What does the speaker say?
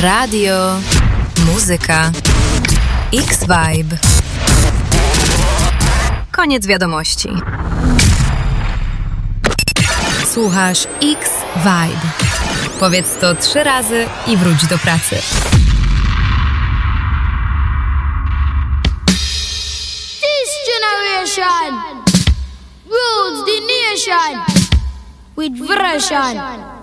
Radio, muzyka, X-Vibe. Koniec wiadomości. Słuchasz X-Vibe. Powiedz to 3 razy i wróć do pracy. This generation rules the nation with version.